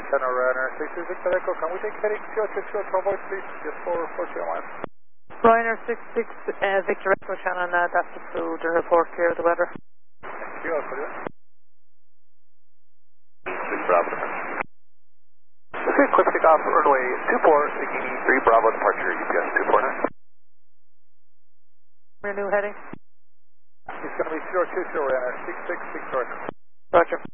Channel Runner 66 Victor Echo, can we take heading 020 to avoid please, just for 40 miles. Ryanair 66 Victor Echo, Shannon, that's approved, the report clear of the weather. Thank you, I'll call you. 6 Bravo. Okay, quick takeoff, runway 24, taking 3 Bravo departure, UPS 249. Your new heading? It's going to be 020 Ryanair 66 Victor Echo. Roger.